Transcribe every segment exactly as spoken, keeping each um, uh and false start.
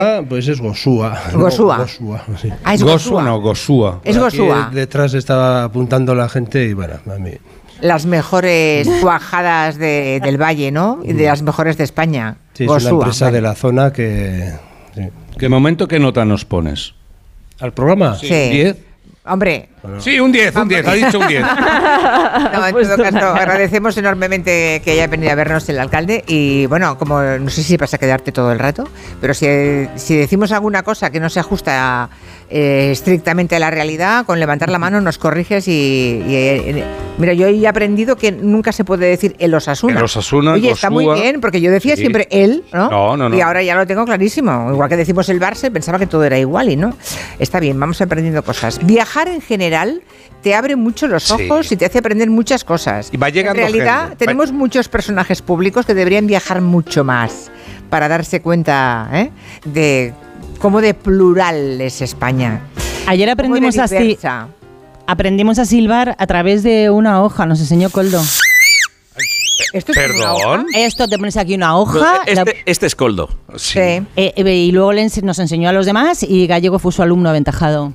Pues es Gosúa. Gosúa. No, Gosúa, sí. Ah, es Gosúa, no, Gosúa. Es Gosúa. Aquí detrás estaba apuntando la gente y bueno, a mí. Las mejores cuajadas de, del Valle, ¿no? Y de las mejores de España. Sí, Gosúa, es una empresa vale. de la zona que... Sí. ¿Qué momento, qué nota nos pones? ¿Al programa? Sí. ¿diez? Hombre. Bueno. Sí, un diez, un diez, ha dicho un diez. No, en todo caso, agradecemos enormemente que haya venido a vernos el alcalde y bueno, como no sé si vas a quedarte todo el rato, pero si, si decimos alguna cosa que no se ajusta eh, estrictamente a la realidad, con levantar la mano nos corriges y, y eh, mira, yo he aprendido que nunca se puede decir el Osasuna. El Osasuna, Oye, está muy Gosúa. bien, porque yo decía Sí. siempre él, ¿no? No, no, no. Y ahora ya lo tengo clarísimo. Igual que decimos el Barça, pensaba que todo era igual y no. Está bien, vamos aprendiendo cosas. Viajar en general te abre mucho los ojos Sí. y te hace aprender muchas cosas. Y va llegando en realidad, gente. tenemos Va- muchos personajes públicos que deberían viajar mucho más para darse cuenta ¿eh? de cómo de plural es España. Ayer aprendimos Cómo a, de si- diversa. aprendimos a silbar a través de una hoja, nos enseñó Coldo. Esto es como una hoja. ¿Perdón? Esto te pones aquí una hoja Este, la- este es Coldo. Sí. eh, eh, y luego le ens- nos enseñó a los demás y Gallego fue su alumno aventajado.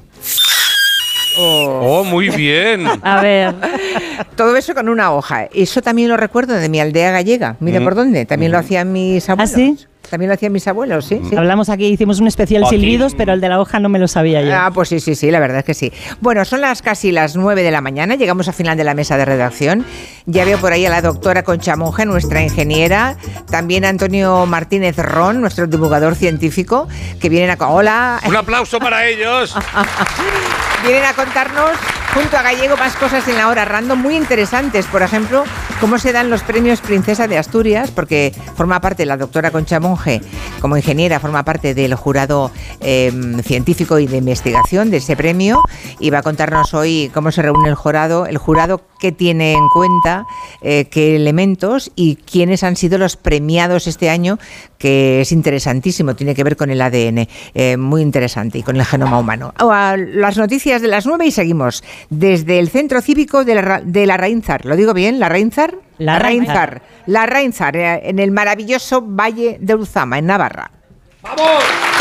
Oh, muy bien. A ver. Todo eso con una hoja. Eso también lo recuerdo de mi aldea gallega. Mira Mm. por dónde. También lo hacían mis abuelos. sí? También lo hacían mis abuelos, sí. sí. Hablamos aquí, hicimos un especial Aquí. silbidos, pero el de la hoja no me lo sabía yo. Ah, pues sí, sí, sí, la verdad es que sí. Bueno, son las casi las nueve de la mañana, llegamos al final de la mesa de redacción. Ya veo por ahí a la doctora Concha Monge, nuestra ingeniera, también a Antonio Martínez Ron, nuestro divulgador científico, que vienen a... Hola, Un aplauso para ellos. vienen a contarnos junto a Gallego más cosas en la hora random muy interesantes. Por ejemplo, cómo se dan los premios Princesa de Asturias, porque forma parte la doctora Concha Monge, como ingeniera, forma parte del jurado eh, científico y de investigación de ese premio, y va a contarnos hoy cómo se reúne el jurado, el jurado qué tiene en cuenta, eh, qué elementos y quiénes han sido los premiados este año, que es interesantísimo, tiene que ver con el A D N, eh, muy interesante, y con el genoma humano. Ahora, las noticias de las nueve y seguimos desde el Centro Cívico de la, de la Rainzar. ¿Lo digo bien? ¿La Rainzar? La Rainzar. La Rainzar, eh, en el maravilloso Valle de Ulzama, en Navarra. ¡Vamos!